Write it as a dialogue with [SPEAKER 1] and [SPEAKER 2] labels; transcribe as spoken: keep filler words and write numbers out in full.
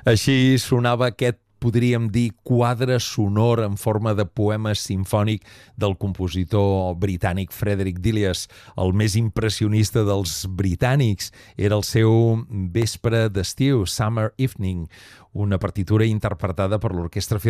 [SPEAKER 1] Així sonava aquest, podríem dir, quadre sonor en forma de poema simfònic del compositor britànic Frederick Delius. El més impressionista dels britànics era el seu Vespre d'estiu, Summer Evening, una partitura interpretada per l'Orquestra